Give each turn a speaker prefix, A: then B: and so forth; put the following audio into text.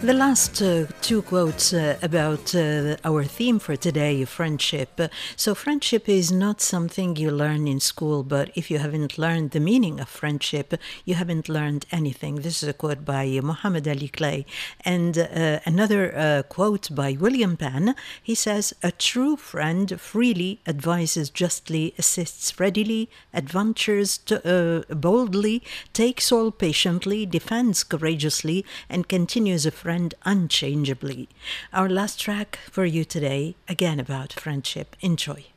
A: The last two quotes about our theme for today, friendship. So friendship is not something you learn in school, but if you haven't learned the meaning of friendship, you haven't learned anything. This is a quote by Muhammad Ali Clay. And another quote by William Penn. He says, "A true friend freely advises justly, assists readily, adventures boldly, takes all patiently, defends courageously, and continues a friend unchangeably." Our last track for you today, again about friendship. Enjoy.